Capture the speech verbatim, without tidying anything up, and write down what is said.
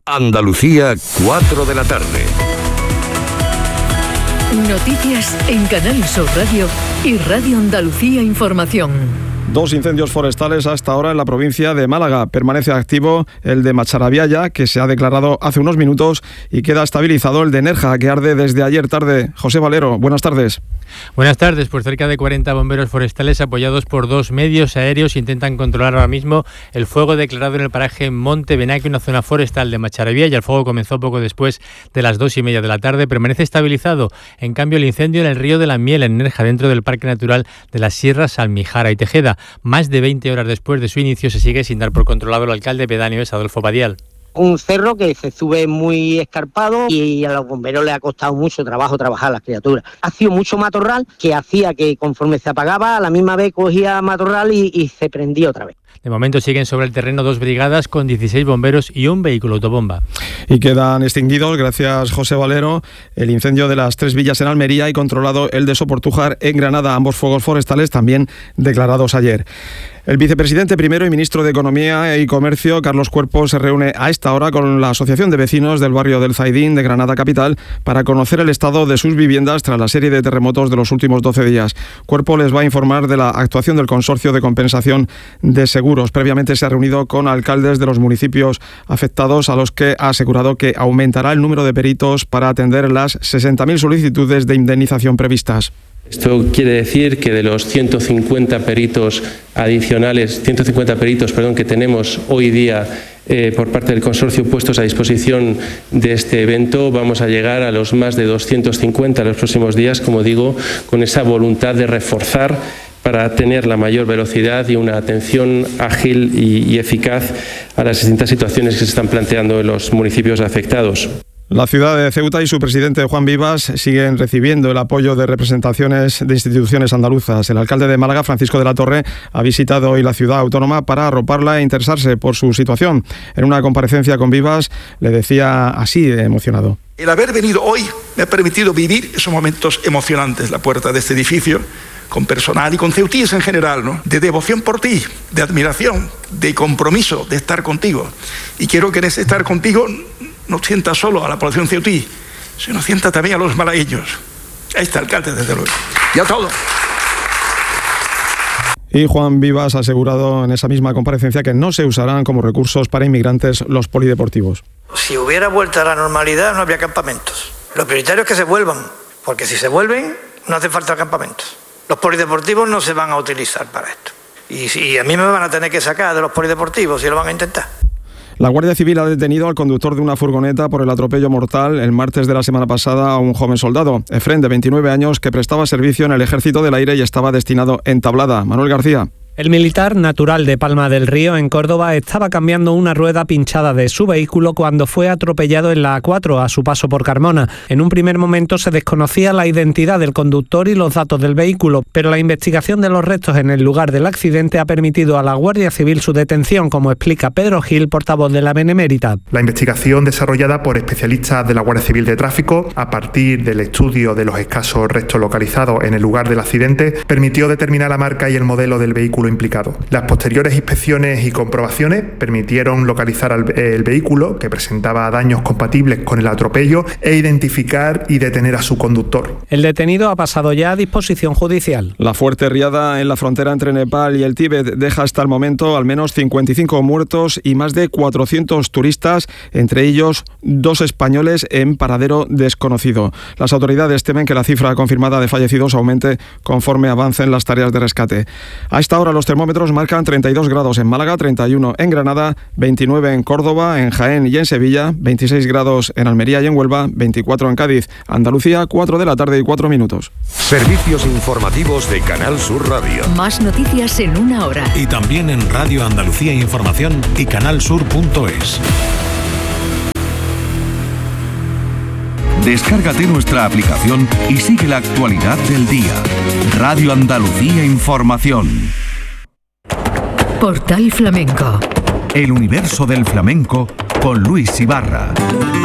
Andalucía, cuatro de la tarde. Noticias en Canal Sur Radio y Radio Andalucía Información. Dos incendios forestales hasta ahora en la provincia de Málaga. Permanece activo el de Macharabiaya, que se ha declarado hace unos minutos, y queda estabilizado el de Nerja, que arde desde ayer tarde. José Valero, buenas tardes. Buenas tardes. Pues cerca de cuarenta bomberos forestales apoyados por dos medios aéreos intentan controlar ahora mismo el fuego declarado en el paraje Monte Benaque, una zona forestal de Macharabiaya. El fuego comenzó poco después de las dos y media de la tarde. Permanece estabilizado, en cambio, el incendio en el río de la Miel, en Nerja, dentro del Parque Natural de las Sierras Almijara y Tejeda. Más de veinte horas después de su inicio se sigue sin dar por controlado. El alcalde pedáneo es Adolfo Badial. Un cerro que se sube muy escarpado y a los bomberos les ha costado mucho trabajo trabajar las criaturas. Ha sido mucho matorral que hacía que conforme se apagaba, a la misma vez cogía matorral y, y se prendía otra vez. De momento siguen sobre el terreno dos brigadas con dieciséis bomberos y un vehículo autobomba. Y quedan extinguidos, gracias José Valero, el incendio de las Tres Villas en Almería y controlado el de Soportújar en Granada. Ambos fuegos forestales también declarados ayer. El vicepresidente primero y ministro de Economía y Comercio, Carlos Cuerpo, se reúne a esta hora con la Asociación de Vecinos del barrio del Zaidín de Granada capital para conocer el estado de sus viviendas tras la serie de terremotos de los últimos doce días. Cuerpo les va a informar de la actuación del Consorcio de Compensación de Seguros. Previamente se ha reunido con alcaldes de los municipios afectados, a los que ha asegurado que aumentará el número de peritos para atender las sesenta mil solicitudes de indemnización previstas. Esto quiere decir que de los ciento cincuenta peritos adicionales, ciento cincuenta peritos, perdón, que tenemos hoy día eh, por parte del consorcio puestos a disposición de este evento, vamos a llegar a los más de doscientos cincuenta en los próximos días, como digo, con esa voluntad de reforzar para tener la mayor velocidad y una atención ágil y, y eficaz a las distintas situaciones que se están planteando en los municipios afectados. La ciudad de Ceuta y su presidente Juan Vivas siguen recibiendo el apoyo de representaciones de instituciones andaluzas. El alcalde de Málaga, Francisco de la Torre, ha visitado hoy la ciudad autónoma para arroparla e interesarse por su situación. En una comparecencia con Vivas le decía así de emocionado: el haber venido hoy me ha permitido vivir esos momentos emocionantes, la puerta de este edificio, con personal y con ceutíes en general, ¿no? De devoción por ti, de admiración, de compromiso, de estar contigo. Y quiero que en ese estar contigo no sienta solo a la población ceutí, sino sienta también a los malagueños. Ahí está el alcalde, desde luego. Y a todos. Y Juan Vivas ha asegurado en esa misma comparecencia que no se usarán como recursos para inmigrantes los polideportivos. Si hubiera vuelta a la normalidad, no habría campamentos. Lo prioritario es que se vuelvan, porque si se vuelven, no hace falta campamentos. Los polideportivos no se van a utilizar para esto. Y, y a mí me van a tener que sacar de los polideportivos si lo van a intentar. La Guardia Civil ha detenido al conductor de una furgoneta por el atropello mortal el martes de la semana pasada a un joven soldado, Efrén, de veintinueve años, que prestaba servicio en el Ejército del Aire y estaba destinado en Tablada. Manuel García. El militar, natural de Palma del Río, en Córdoba, estaba cambiando una rueda pinchada de su vehículo cuando fue atropellado en la A cuatro a su paso por Carmona. En un primer momento se desconocía la identidad del conductor y los datos del vehículo, pero la investigación de los restos en el lugar del accidente ha permitido a la Guardia Civil su detención, como explica Pedro Gil, portavoz de la Benemérita. La investigación desarrollada por especialistas de la Guardia Civil de Tráfico, a partir del estudio de los escasos restos localizados en el lugar del accidente, permitió determinar la marca y el modelo del vehículo implicado. Las posteriores inspecciones y comprobaciones permitieron localizar al, el vehículo, que presentaba daños compatibles con el atropello, e identificar y detener a su conductor. El detenido ha pasado ya a disposición judicial. La fuerte riada en la frontera entre Nepal y el Tíbet deja hasta el momento al menos cincuenta y cinco muertos y más de cuatrocientos turistas, entre ellos dos españoles en paradero desconocido. Las autoridades temen que la cifra confirmada de fallecidos aumente conforme avancen las tareas de rescate. A esta hora los termómetros marcan treinta y dos grados en Málaga, treinta y uno en Granada, veintinueve en Córdoba, en Jaén y en Sevilla, veintiséis grados en Almería y en Huelva, veinticuatro en Cádiz. Andalucía, cuatro de la tarde y cuatro minutos. Servicios informativos de Canal Sur Radio. Más noticias en una hora. Y también en Radio Andalucía Información y canalsur punto es. Descárgate nuestra aplicación y sigue la actualidad del día. Radio Andalucía Información. Portal Flamenco. El universo del flamenco con Luis Ibarra.